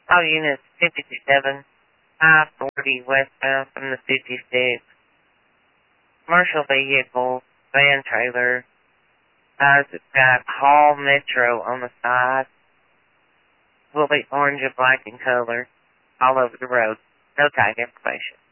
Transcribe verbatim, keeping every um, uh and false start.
All units fifty-two seven, I forty westbound from the fifty-six. Commercial vehicle, van trailer. Uh, it's got Hall Metro on the side. Will be orange and black in color all over the road. No tag information.